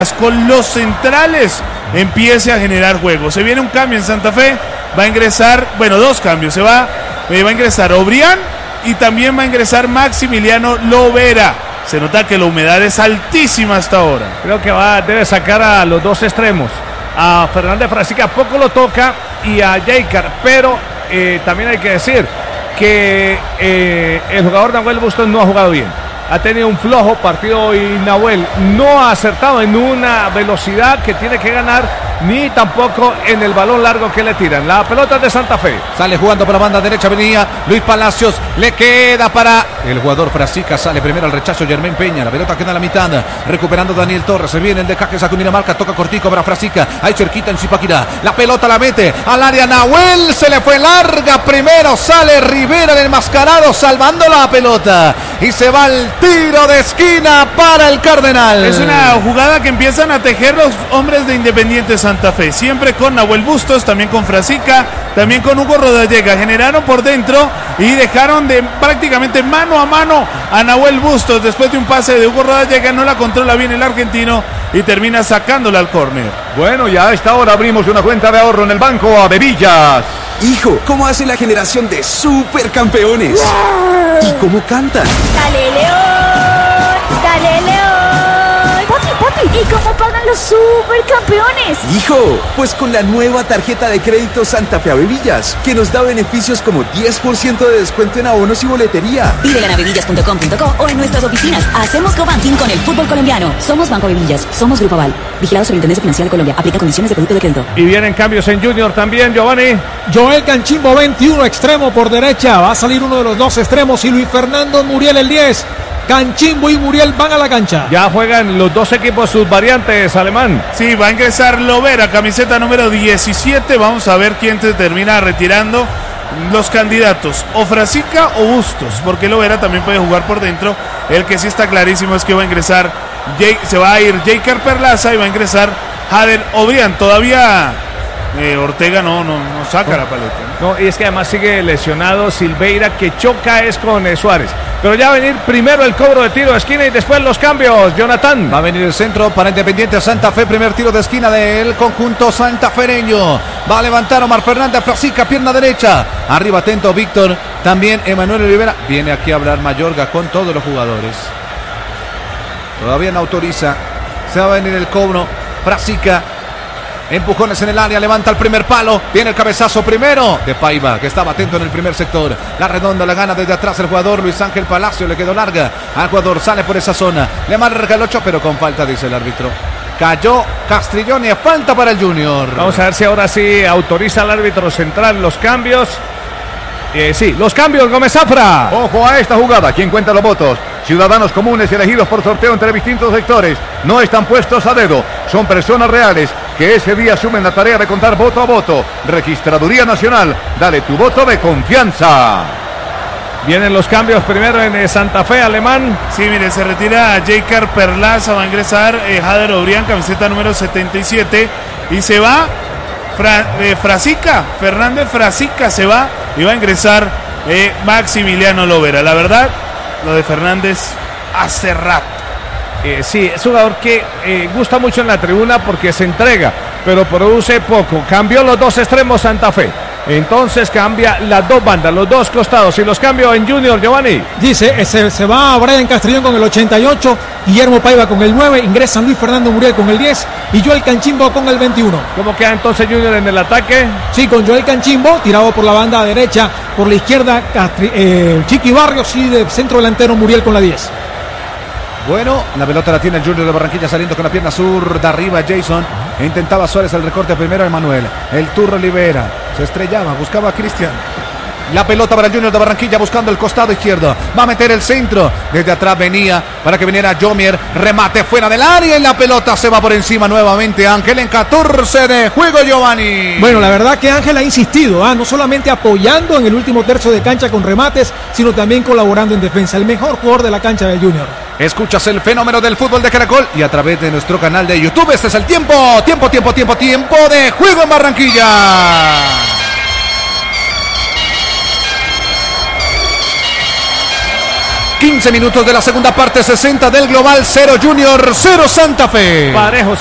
con los centrales empiece a generar juego. Se viene un cambio en Santa Fe, va a ingresar, bueno, dos cambios, va a ingresar Obrián y también va a ingresar Maximiliano Lovera. Se nota que la humedad es altísima hasta ahora. Creo que debe sacar a los dos extremos. A Fernández Frasica poco lo toca y a Jeicar, pero también hay que decir que el jugador Nahuel Bustos no ha jugado bien. Ha tenido un flojo partido y Nahuel no ha acertado en una velocidad que tiene que ganar, ni tampoco en el balón largo que le tiran. La pelota de Santa Fe. Sale jugando por la banda derecha, venía Luis Palacios, le queda para el jugador Frasica, sale primero al rechazo Germán Peña, la pelota queda a la mitad, recuperando Daniel Torres, se viene el descaje, saca Dinamarca, toca cortico para Frasica, ahí cerquita en Zipaquirá, la pelota la mete al área Nahuel, se le fue larga, primero sale Rivera, el enmascarado, salvando la pelota, y se va el tiro de esquina para el Cardenal. Es una jugada que empiezan a tejer los hombres de Independiente Santa Fe, siempre con Nahuel Bustos, también con Frasica, también con Hugo Rodallega, generaron por dentro y dejaron de prácticamente mano a mano a Nahuel Bustos, después de un pase de Hugo Rodallega, no la controla bien el argentino y termina sacándola al córner. Bueno, y a esta hora abrimos una cuenta de ahorro en el Banco Avevillas. Hijo, ¿cómo hace la generación de supercampeones? ¡Wow! ¿Y cómo cantan? ¡Dale, León! ¡Dale, León! Papi, ¿y cómo pagan los supercampeones? Hijo, pues con la nueva tarjeta de crédito Santa Fe Avevillas, que nos da beneficios como 10% de descuento en abonos y boletería. Pídela en avevillas.com.co o en nuestras oficinas. Hacemos cobanking con el fútbol colombiano. Somos Banco Avevillas, somos Grupo Aval. Vigilado Superintendencia Financiera de Colombia. Aplica condiciones de producto de crédito. Y vienen cambios en Junior también, Giovanni. Joel Canchimbo, 21, extremo por derecha. Va a salir uno de los dos extremos y Luis Fernando Muriel, el 10. Canchimbo y Muriel van a la cancha. Ya juegan los dos equipos sus variantes, Alemán. Sí, va a ingresar Lovera, camiseta número 17. Vamos a ver quién se termina retirando. Los candidatos, o Frasica o Bustos, porque Lovera también puede jugar por dentro. El que sí está clarísimo es que va a ingresar, se va a ir Jeicar Perlaza y va a ingresar Jader Obrián. Todavía Ortega no saca la paleta. No, y es que además sigue lesionado Silveira, que choca es con Suárez. Pero ya va a venir primero el cobro de tiro de esquina y después los cambios, Jonathan. Va a venir el centro para Independiente Santa Fe, primer tiro de esquina del conjunto santafereño. Va a levantar Omar Fernández Frasica, pierna derecha. Arriba atento Víctor, también Emanuel Rivera. Viene aquí a hablar Mayorga con todos los jugadores. Todavía no autoriza. Se va a venir el cobro. Frasica. Empujones en el área, levanta el primer palo, viene el cabezazo primero de Paiva, que estaba atento en el primer sector. La redonda la gana desde atrás el jugador Luis Ángel Palacio, le quedó larga al jugador, sale por esa zona, le marca el 8, pero con falta, dice el árbitro. Cayó Castrillón y falta para el Junior. Vamos a ver si ahora sí autoriza el árbitro central los cambios. Sí, los cambios, Gómez Zafra. Ojo a esta jugada, ¿quién cuenta los votos? Ciudadanos comunes y elegidos por sorteo entre distintos sectores. No están puestos a dedo, son personas reales que ese día asumen la tarea de contar voto a voto. Registraduría Nacional, dale tu voto de confianza. Vienen los cambios primero en Santa Fe, Alemán. Sí, mire, se retira Jeicar Perlaza, va a ingresar Jader Obrián, camiseta número 77, y se va Frasica, Fernández Frasica se va y va a ingresar Maximiliano Lovera. La verdad, lo de Fernández hace rato. Sí, es un jugador que gusta mucho en la tribuna porque se entrega, pero produce poco. Cambió los dos extremos Santa Fe. Entonces cambia las dos bandas, los dos costados, y los cambios en Junior, Giovanni. Dice, se va Brian Castrillón con el 88, Guillermo Paiva con el 9, ingresan Luis Fernando Muriel con el 10 y Joel Canchimbo con el 21. ¿Cómo queda entonces Junior en el ataque? Sí, con Joel Canchimbo, tirado por la banda derecha, por la izquierda Chiqui Barrios y de centro delantero Muriel con la 10. Bueno, la pelota la tiene el Junior de Barranquilla saliendo con la pierna zurda, arriba Jason, intentaba Suárez el recorte primero, Emanuel, el Turro Libera, se estrellaba, buscaba a Cristian. La pelota para el Junior de Barranquilla buscando el costado izquierdo. Va a meter el centro. Desde atrás venía para que viniera Jomier. Remate fuera del área y la pelota se va por encima nuevamente. Ángel en 14 de juego, Giovanni. Bueno, la verdad que Ángel ha insistido, no solamente apoyando en el último tercio de cancha con remates, sino también colaborando en defensa. El mejor jugador de la cancha del Junior. Escuchas el fenómeno del fútbol de Caracol y a través de nuestro canal de YouTube. Este es el tiempo de juego en Barranquilla. 15 minutos de la segunda parte, 60 del global, 0 Junior, 0 Santa Fe. Parejo.